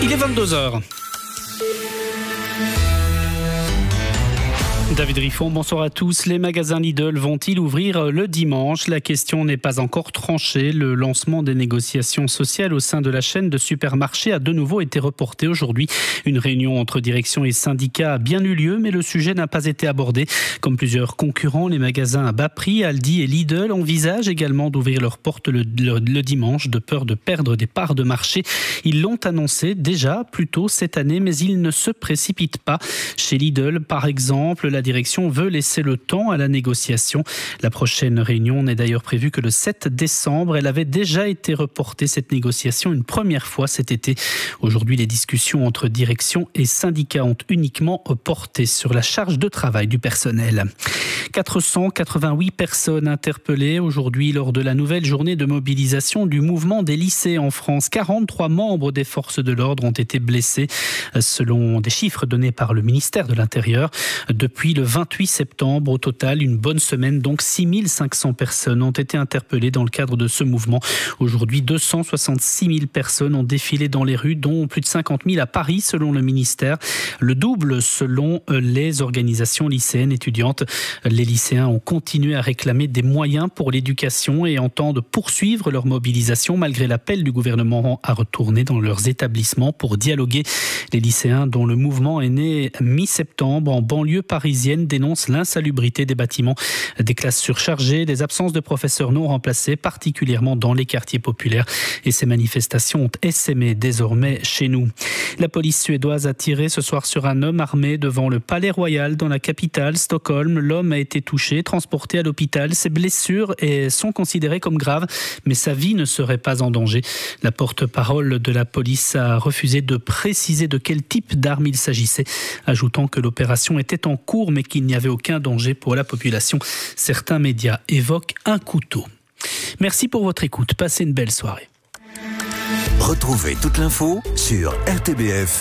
Il est 22h. David Riffon, bonsoir à tous. Les magasins Lidl vont-ils ouvrir le dimanche ? La question n'est pas encore tranchée. Le lancement des négociations sociales au sein de la chaîne de supermarchés a de nouveau été reporté aujourd'hui. Une réunion entre direction et syndicats a bien eu lieu, mais le sujet n'a pas été abordé. Comme plusieurs concurrents, les magasins à bas prix, Aldi et Lidl, envisagent également d'ouvrir leurs portes le dimanche de peur de perdre des parts de marché. Ils l'ont annoncé déjà plus tôt cette année, mais ils ne se précipitent pas. Chez Lidl, par exemple, la direction veut laisser le temps à la négociation. La prochaine réunion n'est d'ailleurs prévue que le 7 décembre. Elle avait déjà été reportée, cette négociation, une première fois cet été. Aujourd'hui, les discussions entre direction et syndicats ont uniquement porté sur la charge de travail du personnel. 488 personnes interpellées aujourd'hui lors de la nouvelle journée de mobilisation du mouvement des lycées en France. 43 membres des forces de l'ordre ont été blessés, selon des chiffres donnés par le ministère de l'Intérieur. Depuis le 28 septembre, au total, une bonne semaine, donc 6500 personnes ont été interpellées dans le cadre de ce mouvement. Aujourd'hui, 266 000 personnes ont défilé dans les rues, dont plus de 50 000 à Paris, selon le ministère. Le double selon les organisations lycéennes étudiantes. Les lycéens ont continué à réclamer des moyens pour l'éducation et entendent poursuivre leur mobilisation malgré l'appel du gouvernement à retourner dans leurs établissements pour dialoguer. Les lycéens, dont le mouvement est né mi-septembre en banlieue parisienne, dénoncent l'insalubrité des bâtiments, des classes surchargées, des absences de professeurs non remplacés, particulièrement dans les quartiers populaires. Et ces manifestations ont essaimé désormais chez nous. La police suédoise a tiré ce soir sur un homme armé devant le Palais Royal dans la capitale, Stockholm. L'homme a été touché, transporté à l'hôpital. Ses blessures sont considérées comme graves, mais sa vie ne serait pas en danger. La porte-parole de la police a refusé de préciser de quel type d'arme il s'agissait, ajoutant que l'opération était en cours, mais qu'il n'y avait aucun danger pour la population. Certains médias évoquent un couteau. Merci pour votre écoute. Passez une belle soirée. Retrouvez toute l'info sur rtbf.fr.